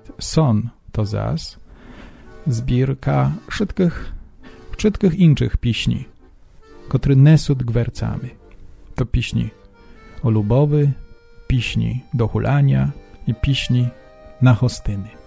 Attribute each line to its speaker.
Speaker 1: Son to zas zbirka wszystkich innych piśni, które nesut gwercamy. To piśni o lubowy, piśni do hulania i piśni na hostyny.